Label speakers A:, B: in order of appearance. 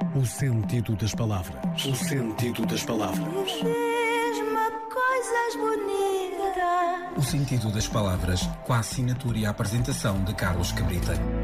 A: O sentido das palavras. O sentido das palavras.
B: Diz-me coisas bonitas.
C: O sentido das palavras, com a assinatura e a apresentação de Carlos Cabrita.